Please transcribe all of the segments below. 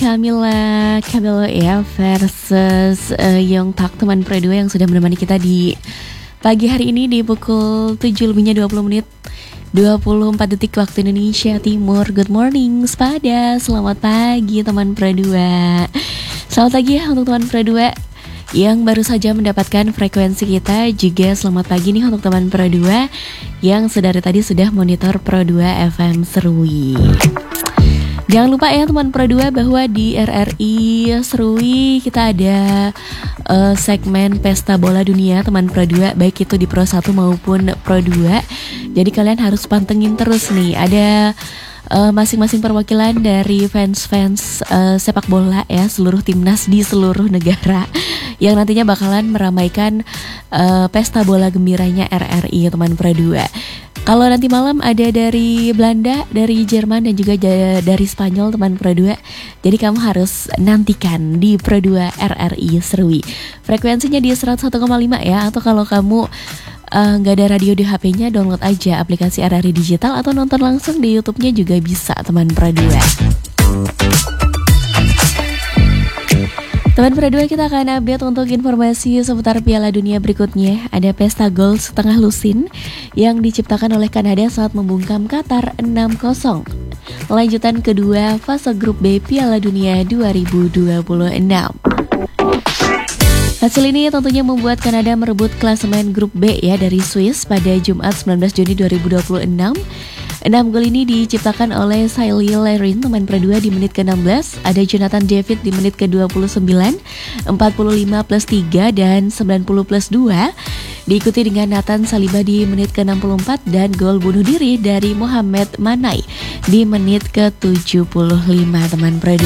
Camila ya versus Youngtak, teman Pro 2 yang sudah menemani kita di pagi hari ini di pukul 7 lebihnya 20 menit 24 detik waktu Indonesia Timur. Good morning Spada, selamat pagi teman Pro 2. Selamat pagi ya untuk teman Pro 2 yang baru saja mendapatkan frekuensi kita. Juga selamat pagi nih untuk teman Pro 2 yang sedari tadi sudah monitor Pro 2 FM Serui. Jangan lupa ya teman Pro 2 bahwa di RRI Serui kita ada segmen Pesta Bola Dunia teman Pro 2, baik itu di Pro 1 maupun Pro 2. Jadi kalian harus pantengin terus nih. Ada masing-masing perwakilan dari fans-fans sepak bola ya, seluruh timnas di seluruh negara yang nantinya bakalan meramaikan pesta bola gembiranya RRI teman Pro 2. Kalau nanti malam ada dari Belanda, dari Jerman, dan juga dari Spanyol teman Pro 2. Jadi kamu harus nantikan di Pro 2 RRI Serui. Frekuensinya di 101,5 ya. Atau kalau kamu nggak ada radio di HP-nya, download aja aplikasi RRI Digital atau nonton langsung di YouTube-nya juga bisa teman Pro 2. Teman Pro 2, kita akan update untuk informasi seputar Piala Dunia berikutnya. Ada pesta gol setengah lusin yang diciptakan oleh Kanada saat membungkam Qatar 6-0. Lanjutan kedua fase grup B Piala Dunia 2026. Hasil ini tentunya membuat Kanada merebut klasemen grup B ya dari Swiss pada Jumat 19 Juni 2026. 6 gol ini diciptakan oleh Sailly Lerin teman Pro 2 di menit ke-16, ada Jonathan David di menit ke-29, 45+3 dan 90+2, diikuti dengan Nathan Saliba di menit ke-64 dan gol bunuh diri dari Mohamed Manai di menit ke-75 teman Pro 2.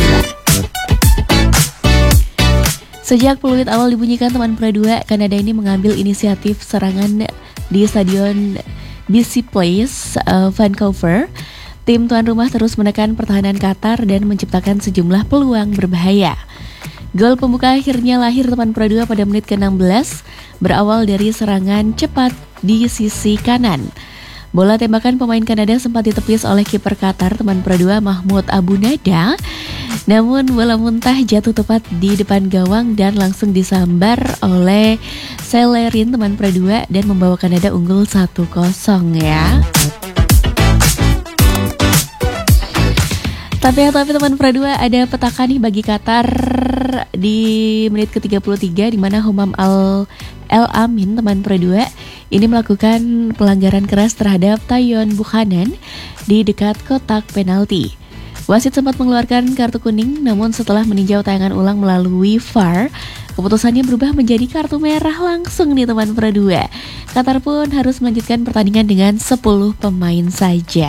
Sejak peluit awal dibunyikan teman Pro 2, Kanada ini mengambil inisiatif serangan di stadion BC Place, Vancouver. Tim tuan rumah terus menekan pertahanan Qatar dan menciptakan sejumlah peluang berbahaya. Gol pembuka akhirnya lahir teman Pro 2 pada menit ke-16, berawal dari serangan cepat di sisi kanan. Bola tembakan pemain Kanada sempat ditepis oleh kiper Qatar teman Pro 2 Mahmoud Abu Nada. Namun bola muntah jatuh tepat di depan gawang dan langsung disambar oleh Selerin teman Pro 2 dan membawa Kanada unggul 1-0 ya. Tapi teman Pro 2, ada petaka nih bagi Qatar di menit ke-33 di mana Homam El Amin teman Pro 2 ini melakukan pelanggaran keras terhadap Tayon Buchanan di dekat kotak penalti. Wasit sempat mengeluarkan kartu kuning, namun setelah meninjau tayangan ulang melalui VAR, keputusannya berubah menjadi kartu merah langsung nih teman Pro 2. Qatar pun harus melanjutkan pertandingan dengan 10 pemain saja.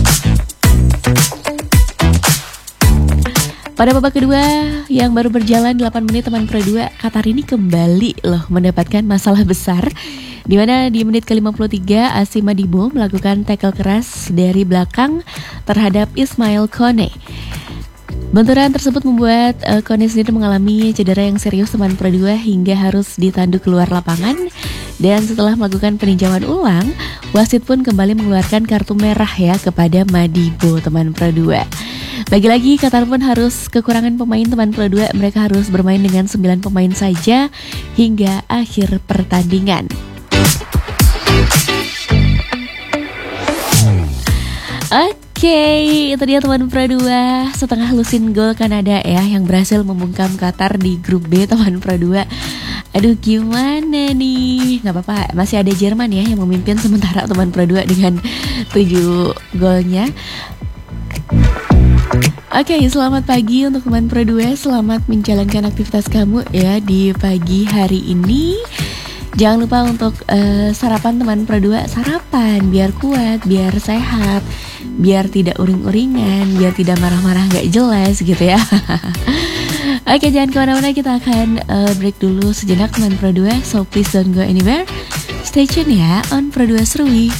Pada babak kedua yang baru berjalan 8 menit teman Pro 2, Qatar ini kembali mendapatkan masalah besar, di mana di menit ke-53 Asim Madibo melakukan tackle keras dari belakang terhadap Ismail Kone. Benturan tersebut membuat Kone sendiri mengalami cedera yang serius teman Pro 2 hingga harus ditanduk keluar lapangan. Dan setelah melakukan peninjauan ulang, wasit pun kembali mengeluarkan kartu merah ya kepada Madibo teman Pro 2. Lagi-lagi Qatar pun harus kekurangan pemain teman Pro 2. Mereka harus bermain dengan 9 pemain saja hingga akhir pertandingan. Oke, itu dia teman Pro 2, setengah lusin gol Kanada ya yang berhasil membungkam Qatar di grup B teman Pro 2. Aduh gimana nih, gak apa-apa, masih ada Jerman ya yang memimpin sementara teman Pro 2 dengan 7 golnya. Oke, selamat pagi untuk teman Pro 2, selamat menjalankan aktivitas kamu ya di pagi hari ini. Jangan lupa untuk sarapan teman Pro 2, sarapan biar kuat, biar sehat, biar tidak uring-uringan, biar tidak marah-marah gak jelas gitu ya. Oke, jangan kemana-mana, kita akan break dulu sejenak teman Pro 2, so please don't go anywhere. Stay tune ya on Pro 2 Serui.